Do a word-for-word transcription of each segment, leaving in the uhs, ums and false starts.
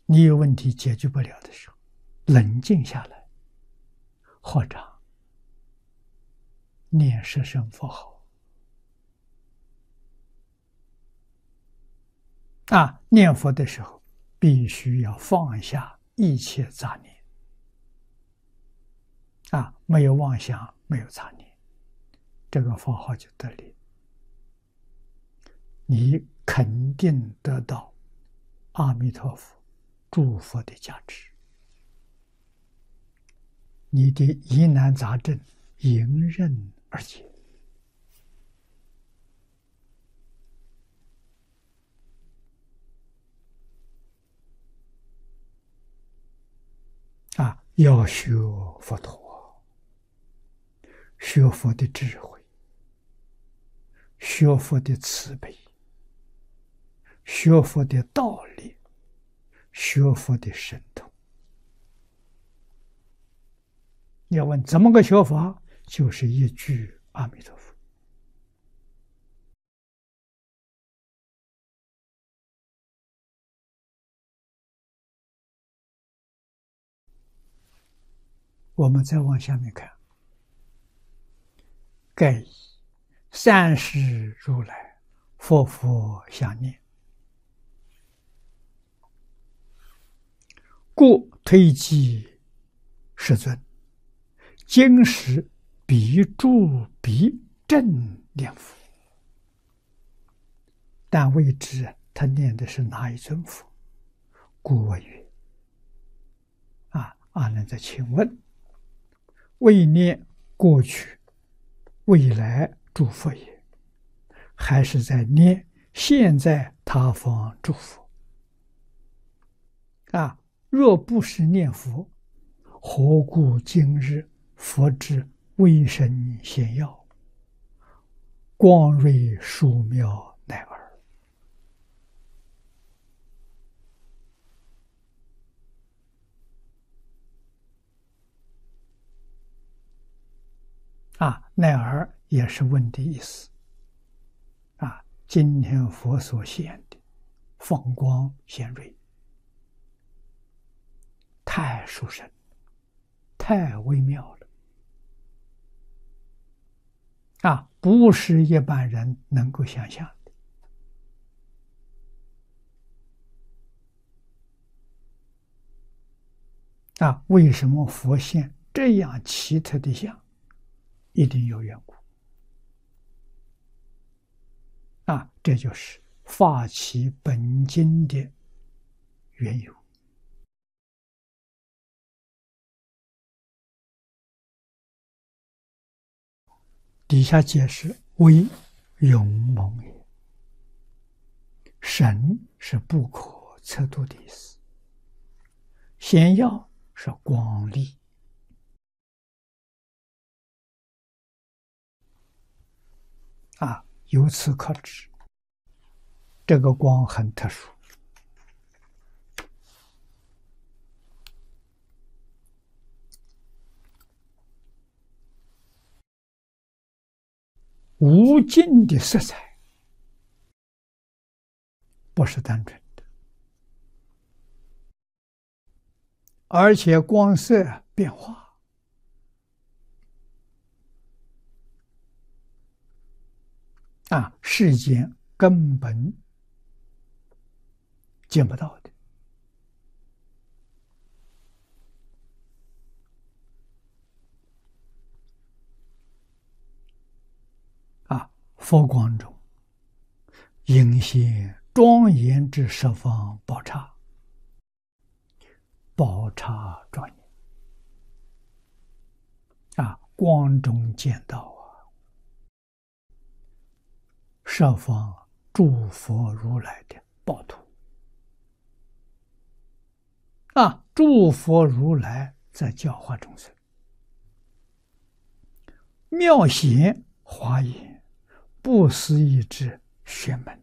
你有问题解决不了的时候，冷静下来，或者念十声佛号啊。念佛的时候，必须要放下一切杂念啊，没有妄想，没有杂念，这个佛号就得力，你肯定得到阿弥陀佛诸佛的加持，你的疑难杂症迎刃而解啊！要学佛陀，学佛的智慧，学佛的慈悲，学佛的道理，学佛的神通。你要问怎么个学法，就是一句阿弥陀佛。我们再往下面看，盖以三世如来佛佛相念，故推记世尊今时必住必正念佛。但未知他念的是哪一尊佛，故问曰：啊，阿难则请问，未念过去未来诸佛也，还是在念现在他方诸佛？啊，若不是念佛，何故今日佛之威神显耀，光瑞殊妙乃尔？啊，乃尔也是问的意思。啊，今天佛所显的放光显瑞，太殊胜，太微妙了。啊，不是一般人能够想象的。啊，为什么佛现这样奇特的相？一定有缘故。啊，这就是发起本经的缘由。底下解释为勇猛也，神是不可测度的意思，显耀是光丽。啊，由此可知，这个光很特殊。无尽的色彩，不是单纯的，而且光色变化，啊，世间根本见不到的。啊，佛光中应现庄严之十方宝刹，宝刹庄严。啊，光中见到啊，十方诸佛如来的宝土。啊，诸佛如来在教化众生，妙显华严，不思议之玄门。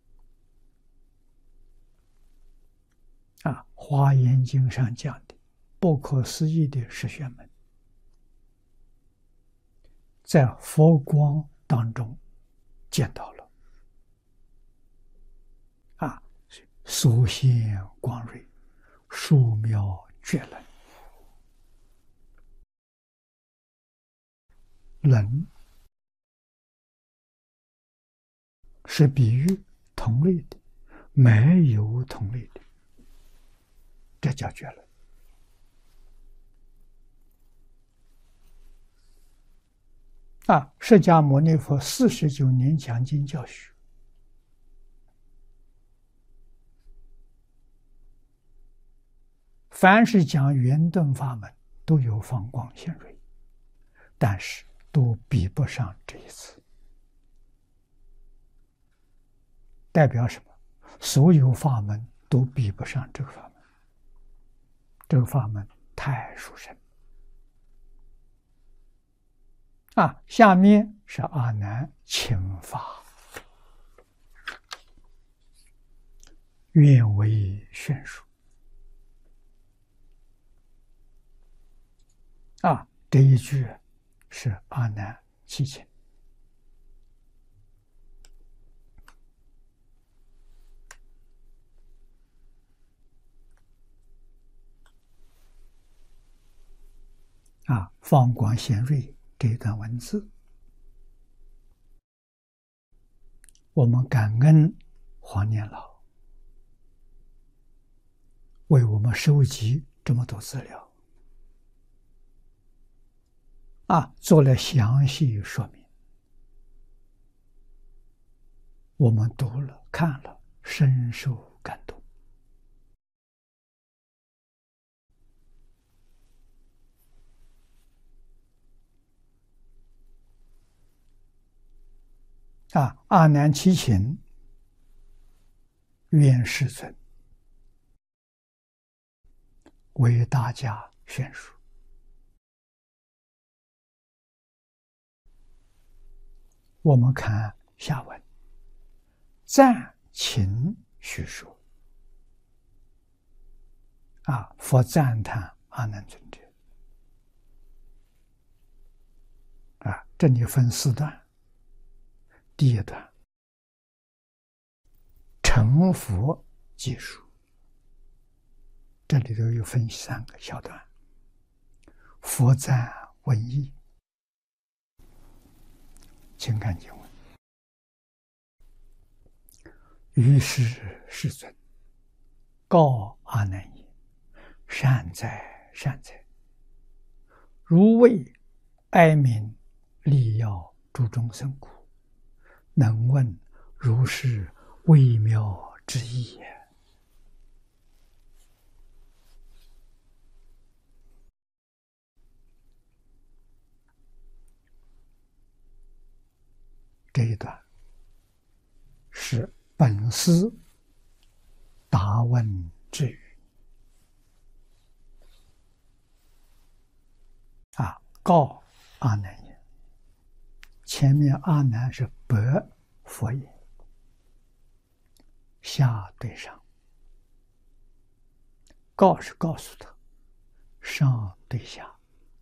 啊，《华严经》上讲的不可思议的十玄门，在佛光当中见到了。啊，所现光瑞， 殊妙绝伦。伦是比喻同类的，没有同类的，这叫绝伦。啊，释迦牟尼佛四十九年讲经教学，凡是讲圆顿法门，都有放光显锐，但是都比不上这一次。代表什么？所有法门都比不上这个法门，这个法门太殊胜。啊，下面是阿难请法，愿为宣说。啊，这一句是阿难祈请。啊，放光显锐这一段文字，我们感恩黄念老为我们收集这么多资料，啊，做了详细说明，我们读了看了，深受感动。啊，阿难祈请，愿世尊为大家宣说。我们看下文，赞请叙说。啊，佛赞叹阿难尊者。啊，这里分四段。第一段，成佛技术，这里头有分三个小段。佛赞文义，请看经文。于是世尊告阿难言：善哉善哉，如为哀悯利要诸众生故，能问如是微妙之意也。这一段是本师答问之语。啊，告阿难言，前面阿难是白佛言，下对上，告是告诉他，上对下。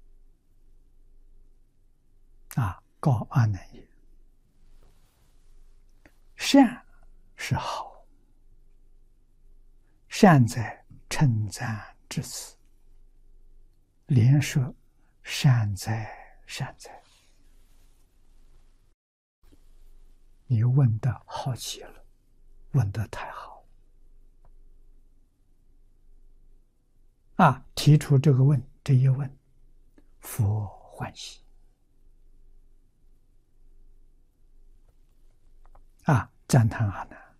啊，告阿难言，善是好，善哉称赞至此，连说善哉善哉。你问的好极了，问的太好啊！提出这个问这一问，佛欢喜啊，赞叹阿难。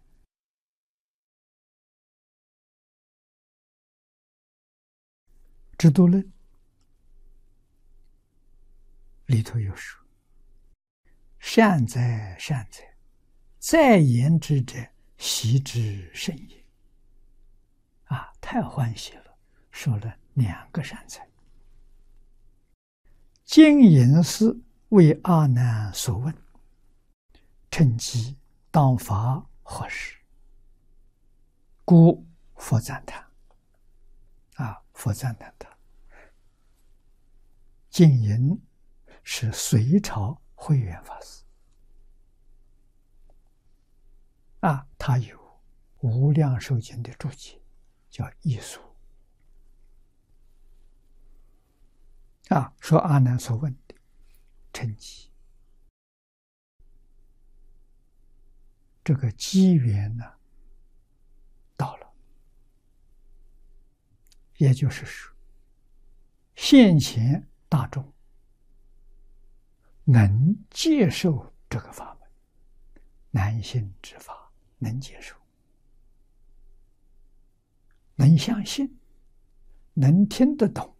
制度论里头有说：善哉善哉，在言之者，习之甚也。啊，太欢喜了，说了两个善哉。今引师为阿难所问，趁机当发何事？故佛赞叹。啊，佛赞叹他。净引是隋朝慧远法师。啊，他有无量寿经的注解，叫译疏。 啊，说阿难所问的成机，这个机缘呢到了，也就是说，现前大众能接受这个法门，难信之法能接受，能相信，能听得懂，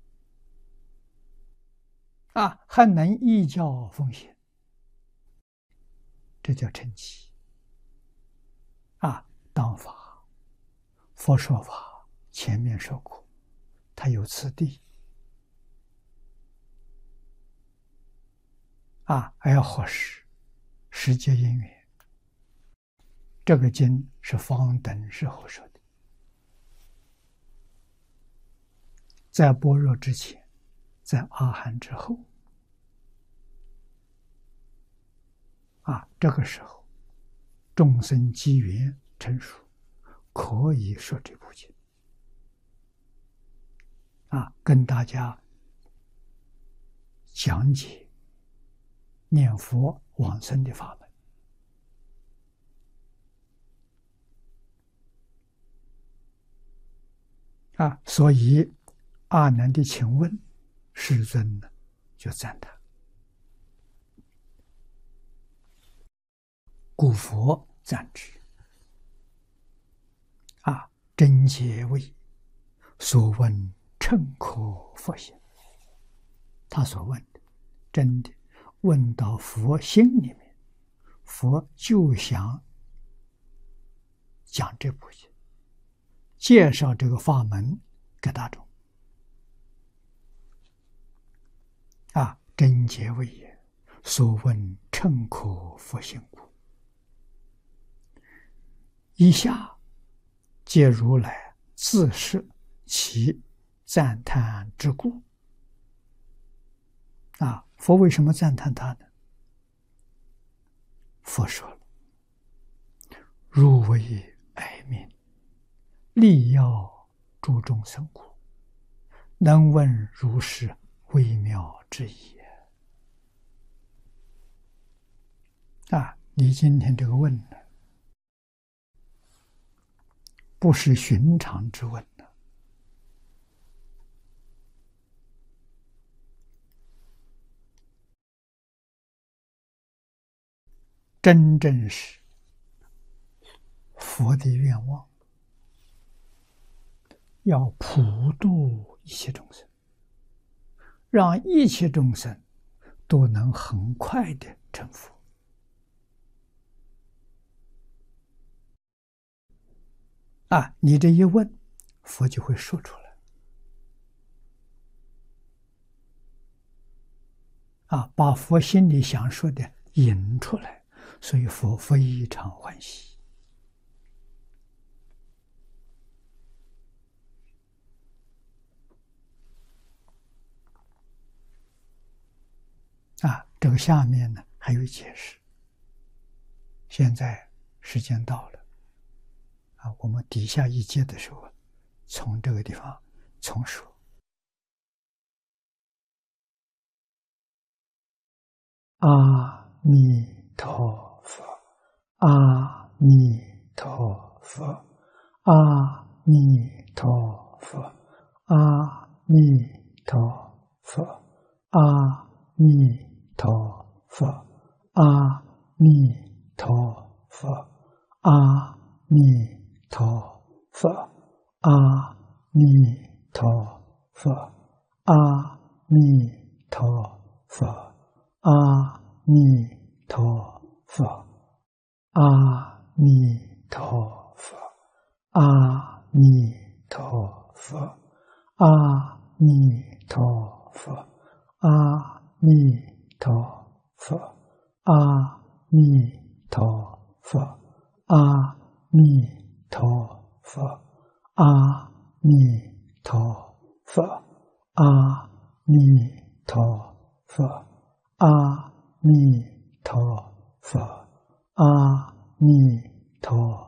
啊，还能依教奉行，这叫成机。啊，当法，佛说法，前面说过，它有次第，啊，还要合适，时节因缘。这个经是方等时候说的，在般若之前，在阿含之后，啊，这个时候众生机缘成熟，可以说这部经，啊，跟大家讲解念佛往生的法门。啊，所以阿难的请问，世尊呢就赞叹，故佛赞之。啊，真解为所问称可佛心。他所问的，真的问到佛心里面，佛就想讲这部经，介绍这个法门给大众。啊，真解为也，所问称可佛心故。以下皆如来自是其赞叹之故。啊，佛为什么赞叹他呢？佛说了：“汝为爱民，利要诸众生故，能问如是微妙之意。”啊，你今天这个问呢，不是寻常之问呢，真正是佛的愿望，要普度一切众生，让一切众生都能很快的成佛。啊，你这一问，佛就会说出来。啊，把佛心里想说的引出来，所以佛非常欢喜。啊，这个下面呢还有解释。现在时间到了，啊，我们底下一节的时候，从这个地方重说。阿弥陀佛，阿弥陀佛，阿弥陀佛，阿弥陀佛，阿弥陀佛，阿弥陀佛，阿弥陀佛，阿弥陀佛，阿弥陀佛，阿弥陀佛，阿弥陀佛，阿弥陀佛，阿弥陀佛，阿弥陀佛，阿弥陀佛，阿弥陀佛，阿弥陀佛，阿弥陀佛，阿弥陀佛，阿弥陀